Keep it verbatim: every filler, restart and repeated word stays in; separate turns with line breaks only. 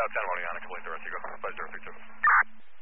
ten running on it, complete the rest. You go. five zero three two.